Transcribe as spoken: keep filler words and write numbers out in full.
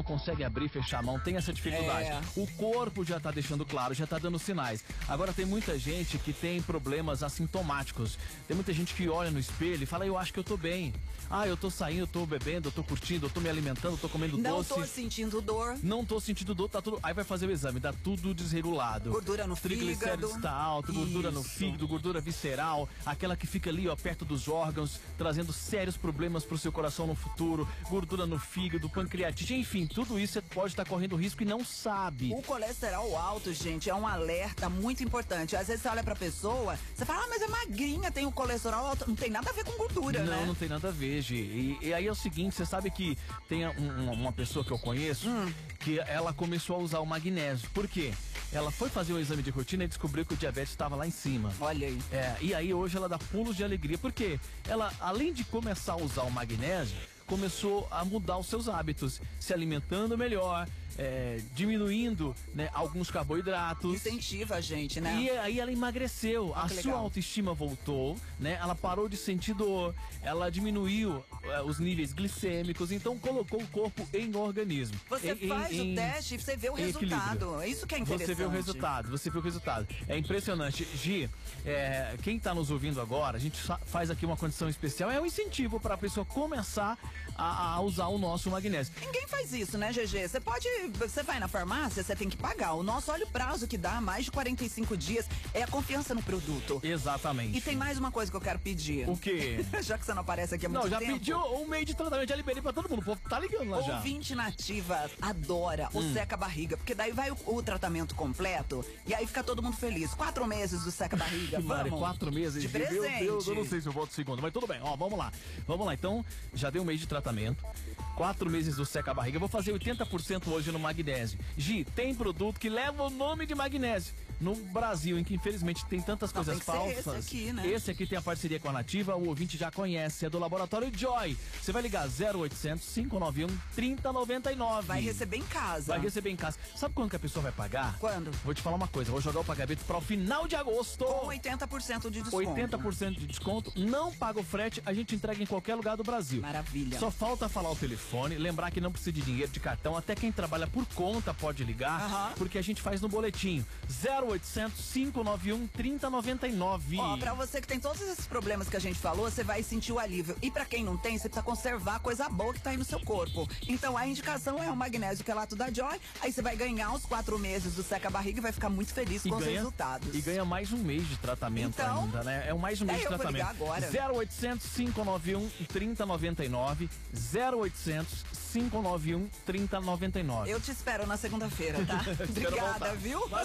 consegue abrir e fechar a mão, tem essa dificuldade. É. O corpo já tá deixando claro, já tá dando sinais. Agora tem muita gente que tem problemas assintomáticos. Tem muita gente que olha no espelho e fala, eu acho que eu tô bem. Ah, eu tô saindo, eu tô bebendo, eu tô curtindo, eu tô me alimentando, eu tô comendo Não doce. tô sentindo dor. Não tô sentindo dor, tá tudo. Aí vai fazer o exame, dá tudo desregulado. Gordura no Triglicérides fígado. tá alto, gordura no Isso. fígado, gordura visceral, aquela que fica ali, ó, perto dos órgãos, trazendo sérios problemas pro seu coração no futuro, gordura no fígado, pancreatite, enfim, tudo isso você pode estar correndo risco e não sabe. O colesterol alto, gente, é um alerta muito importante. Às vezes você olha pra pessoa, você fala, ah, mas é magrinha, tem o colesterol alto. Não tem nada a ver com gordura, não, né? Não, não tem nada a ver, Gi. E, e aí é o seguinte, você sabe que tem um, uma pessoa que eu conheço, hum. que ela começou a usar o magnésio. Por quê? Ela foi fazer um exame de rotina e descobriu que o diabetes estava lá em cima. Olha aí. É, e aí hoje ela dá pulos de alegria. Por quê? Ela, além de começar a usar o magnésio, começou a mudar os seus hábitos, se alimentando melhor, é, diminuindo, né, alguns carboidratos. Incentiva a gente, né? E aí ela emagreceu, ah, a sua legal. autoestima voltou, né? Ela parou de sentir dor, ela diminuiu é, os níveis glicêmicos, então colocou o corpo em organismo. Você em, faz em, o teste e você vê o resultado. Equilíbrio. É isso que é interessante. Você vê o resultado, você vê o resultado. É impressionante. Gi, é, quem está nos ouvindo agora, a gente faz aqui uma condição especial, é um incentivo para a pessoa começar a, a usar o nosso magnésio. Ninguém faz isso, né, G G? Você pode, você vai na farmácia, você tem que pagar. O nosso, olha o prazo que dá, mais de quarenta e cinco dias, é a confiança no produto. Exatamente. E tem mais uma coisa que eu quero pedir. O quê? Já que você não aparece aqui há muito não, já tempo. pediu um meio de tratamento, já liberei pra todo mundo, o povo tá ligando lá já. Ouvinte nativa adora o hum. seca-barriga, porque daí vai o, o tratamento completo e aí fica todo mundo feliz. Quatro meses do seca-barriga, vamos. Quatro meses de de presente. Meu Deus, eu não sei se eu volto segundo, mas tudo bem, ó, vamos lá. Vamos lá, então, já deu um mês de tratamento, quatro meses do seca-barriga, eu vou fazer oitenta por cento hoje no magnésio. Gi, tem produto que leva o nome de magnésio no Brasil, em que infelizmente tem tantas não, coisas tem que falsas. Ser esse aqui, né? Esse aqui tem a parceria com a Nativa, o ouvinte já conhece, é do Laboratório Joy. Você vai ligar zero oitocentos, cinco nove um, trinta noventa e nove. Vai receber em casa. Vai receber em casa. Sabe quando que a pessoa vai pagar? Quando? Vou te falar uma coisa, vou jogar o pagamento para o final de agosto. Com oitenta por cento de desconto. oitenta por cento de desconto, não paga o frete, a gente entrega em qualquer lugar do Brasil. Maravilha. Só falta falar o telefone, lembrar que não precisa de dinheiro, de cartão, até quem trabalha por conta pode ligar, uh-huh. porque a gente faz no boletim. zero oitocentos, cinco nove um, trinta noventa e nove. Ó, pra você que tem todos esses problemas que a gente falou, você vai sentir o alívio. E pra quem não tem, você precisa conservar a coisa boa que tá aí no seu corpo. Então a indicação é o magnésio quelato da Joy, aí você vai ganhar os quatro meses do seca-barriga e vai ficar muito feliz e com ganha, os resultados. E ganha mais um mês de tratamento então, ainda, né? É mais um mês é, de eu tratamento. Vou ligar agora. zero oitocentos, cinco nove um, trinta noventa e nove. zero oitocentos, cinco nove um, trinta noventa e nove. Eu te espero na segunda-feira, tá? Obrigada, viu?